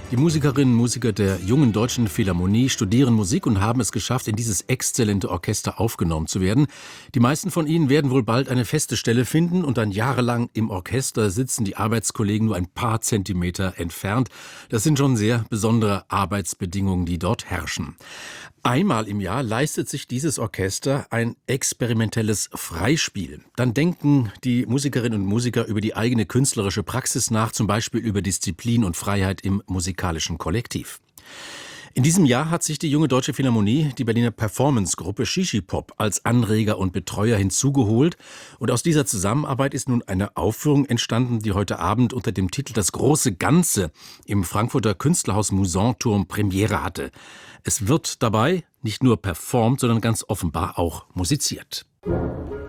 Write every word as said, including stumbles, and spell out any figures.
Die Musikerinnen und Musiker der Jungen Deutschen Philharmonie studieren Musik und haben es geschafft, in dieses exzellente Orchester aufgenommen zu werden. Die meisten von ihnen werden wohl bald eine feste Stelle finden und dann jahrelang im Orchester sitzen, die Arbeitskollegen nur ein paar Zentimeter entfernt. Das sind schon sehr besondere Arbeitsbedingungen, die dort herrschen. Einmal im Jahr leistet sich dieses Orchester ein experimentelles Freispiel. Dann denken die Musikerinnen und Musiker über die eigene künstlerische Praxis nach, zum Beispiel über Disziplin und Freiheit im musikalischen Kollektiv. In diesem Jahr hat sich die Junge Deutsche Philharmonie die Berliner Performance-Gruppe Shishi Pop als Anreger und Betreuer hinzugeholt. Und aus dieser Zusammenarbeit ist nun eine Aufführung entstanden, die heute Abend unter dem Titel »Das große Ganze« im Frankfurter Künstlerhaus Musanturm Premiere hatte. Es wird dabei nicht nur performt, sondern ganz offenbar auch musiziert.